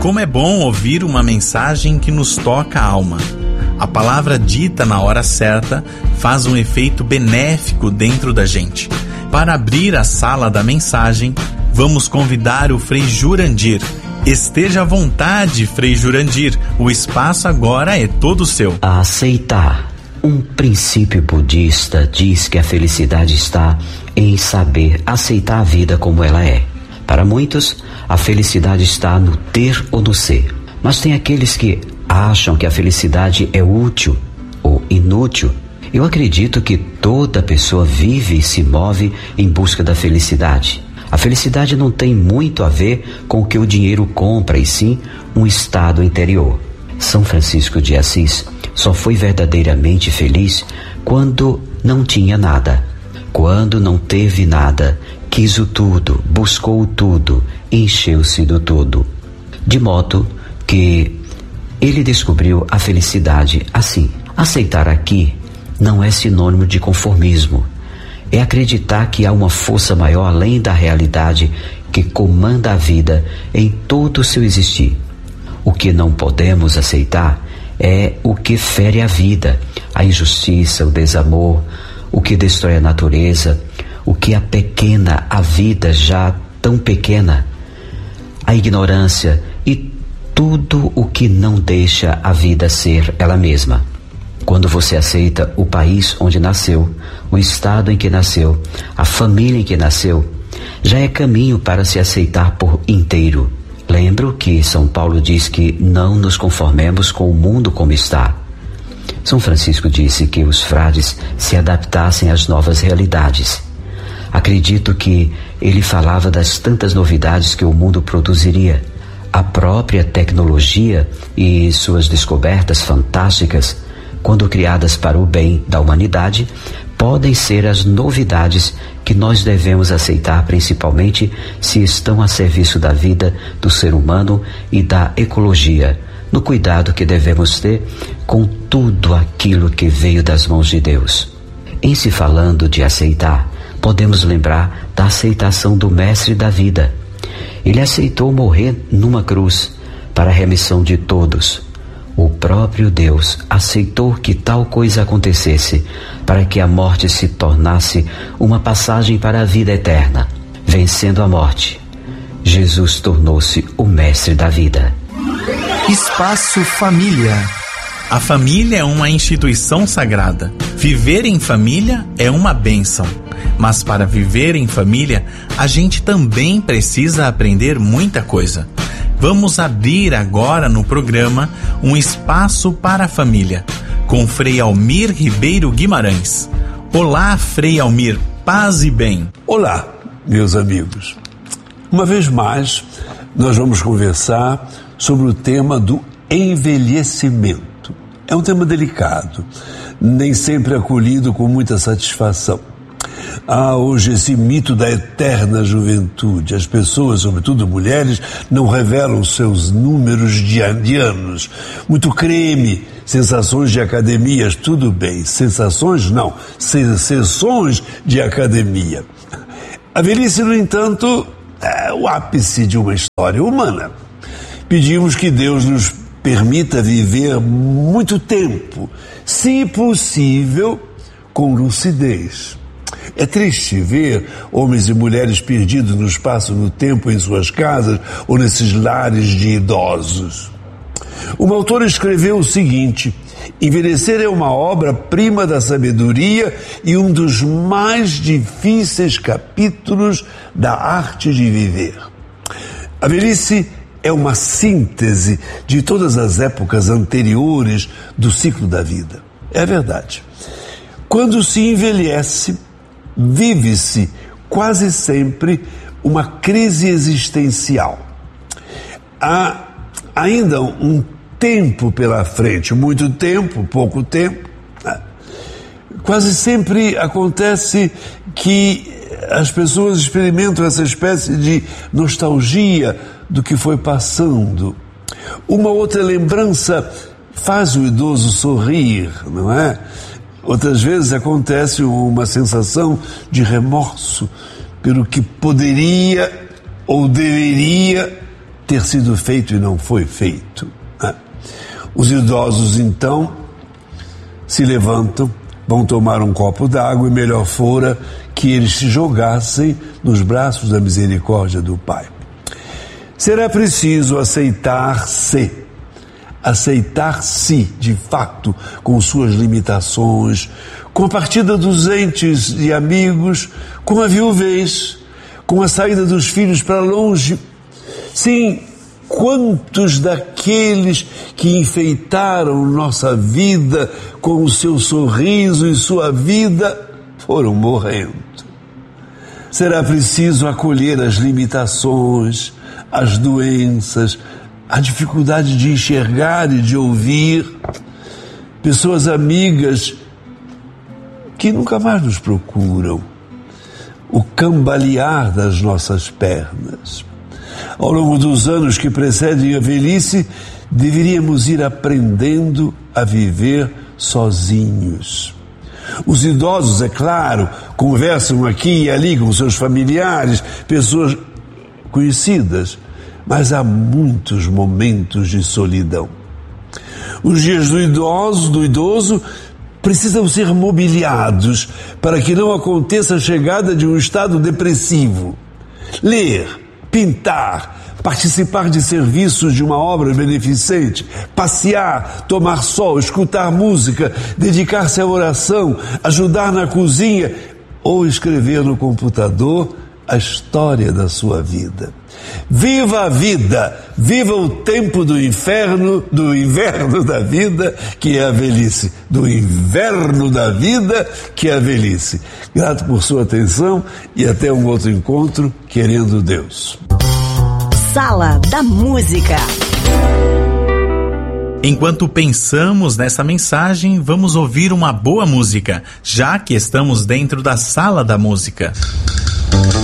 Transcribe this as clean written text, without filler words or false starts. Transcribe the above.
Como é bom ouvir uma mensagem que nos toca a alma. A palavra dita na hora certa faz um efeito benéfico dentro da gente. Para abrir a sala da mensagem, vamos convidar o Frei Jurandir. Esteja à vontade, Frei Jurandir. O espaço agora é todo seu. A aceitar. Um princípio budista diz que a felicidade está em saber aceitar a vida como ela é. Para muitos, a felicidade está no ter ou no ser. Mas tem aqueles que acham que a felicidade é útil ou inútil. Eu acredito que toda pessoa vive e se move em busca da felicidade. A felicidade não tem muito a ver com o que o dinheiro compra, e sim um estado interior. São Francisco de Assis só foi verdadeiramente feliz quando não tinha nada. Quando não teve nada, quis o tudo, buscou o tudo, encheu-se do tudo. De modo que ele descobriu a felicidade assim. Aceitar aqui não é sinônimo de conformismo. É acreditar que há uma força maior além da realidade que comanda a vida em todo o seu existir. O que não podemos aceitar é o que fere a vida, a injustiça, o desamor, o que destrói a natureza, o que apequena a vida já tão pequena, a ignorância e tudo o que não deixa a vida ser ela mesma. Quando você aceita o país onde nasceu, o estado em que nasceu, a família em que nasceu, já é caminho para se aceitar por inteiro. Lembro que São Paulo diz que não nos conformemos com o mundo como está. São Francisco disse que os frades se adaptassem às novas realidades. Acredito que ele falava das tantas novidades que o mundo produziria. A própria tecnologia e suas descobertas fantásticas, quando criadas para o bem da humanidade, podem ser as novidades que nós devemos aceitar, principalmente se estão a serviço da vida do ser humano e da ecologia, no cuidado que devemos ter com tudo aquilo que veio das mãos de Deus. Em se falando de aceitar, podemos lembrar da aceitação do Mestre da vida. Ele aceitou morrer numa cruz para a remissão de todos. O próprio Deus aceitou que tal coisa acontecesse para que a morte se tornasse uma passagem para a vida eterna. Vencendo a morte, Jesus tornou-se o Mestre da vida. Espaço Família. A família é uma instituição sagrada. Viver em família é uma bênção. Mas para viver em família, a gente também precisa aprender muita coisa. Vamos abrir agora no programa um espaço para a família, com Frei Almir Ribeiro Guimarães. Olá, Frei Almir, paz e bem. Olá, meus amigos. Uma vez mais, nós vamos conversar sobre o tema do envelhecimento. É um tema delicado, nem sempre acolhido com muita satisfação. Há hoje esse mito da eterna juventude. As pessoas, sobretudo mulheres, não revelam seus números de anos. Muito creme, sensações de academias, tudo bem. Sensações não, sessões de academia. A velhice, no entanto, é o ápice de uma história humana. Pedimos que Deus nos permita viver muito tempo, se possível, com lucidez. É triste ver homens e mulheres perdidos no espaço, no tempo, em suas casas ou nesses lares de idosos. Uma autora escreveu o seguinte: envelhecer é uma obra-prima da sabedoria e um dos mais difíceis capítulos da arte de viver. A velhice é uma síntese de todas as épocas anteriores do ciclo da vida. É verdade. Quando se envelhece, vive-se quase sempre uma crise existencial. Há ainda um tempo pela frente, muito tempo, pouco tempo. Quase sempre acontece que as pessoas experimentam essa espécie de nostalgia do que foi passando. Uma outra lembrança faz o idoso sorrir, não é? Outras vezes acontece uma sensação de remorso pelo que poderia ou deveria ter sido feito e não foi feito, né? Os idosos, então, se levantam, vão tomar um copo d'água e melhor fora que eles se jogassem nos braços da misericórdia do Pai. Será preciso aceitar-se, de fato, com suas limitações, com a partida dos entes e amigos, com a viuvez, com a saída dos filhos para longe. Sim, quantos daqueles que enfeitaram nossa vida com o seu sorriso e sua vida foram morrendo. Será preciso acolher as limitações, as doenças, a dificuldade de enxergar e de ouvir, pessoas amigas que nunca mais nos procuram, o cambalear das nossas pernas. Ao longo dos anos que precedem a velhice, deveríamos ir aprendendo a viver sozinhos. Os idosos, é claro, conversam aqui e ali com seus familiares, pessoas conhecidas, mas há muitos momentos de solidão. Os dias do idoso, precisam ser mobiliados para que não aconteça a chegada de um estado depressivo. Ler, pintar, participar de serviços de uma obra beneficente, passear, tomar sol, escutar música, dedicar-se à oração, ajudar na cozinha ou escrever no computador a história da sua vida. Viva a vida, viva o tempo do inverno da vida, que é a velhice, do inverno da vida, que é a velhice. Grato por sua atenção e até um outro encontro, querendo Deus. Sala da Música. Enquanto pensamos nessa mensagem, vamos ouvir uma boa música, já que estamos dentro da Sala da Música.